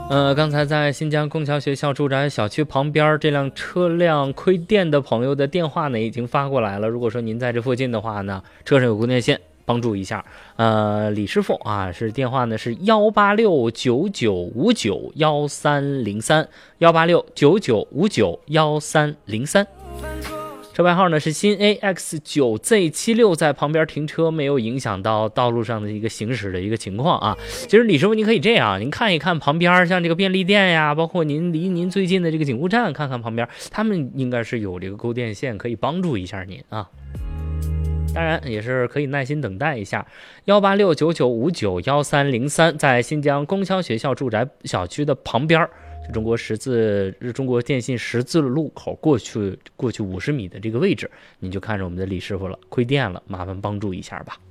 刚才在新疆供销学校住宅小区旁边这辆车辆亏电的朋友的电话呢已经发过来了。如果说您在这附近的话呢，车上有供电线，帮助一下。李师傅啊，是电话呢是18699591303，18699591303。车牌号呢是新 AX9Z76，在旁边停车没有影响到道路上的一个行驶的一个情况啊。其实李师傅您可以这样，您看一看旁边像这个便利店呀，包括您离您最近的这个警务站，看看旁边他们应该是有这个购电线，可以帮助一下您啊。当然也是可以耐心等待一下。18699591303，在新疆供销学校住宅小区的旁边，中国电信十字路口过去50米的这个位置，你就看着我们的李师傅了，亏电了，麻烦帮助一下吧。